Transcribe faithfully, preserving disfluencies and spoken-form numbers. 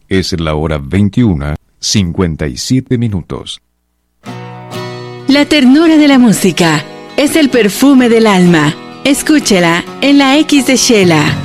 Es la hora veintiuna, cincuenta y siete minutos. La ternura de la música es el perfume del alma. Escúchela en la X de Shela.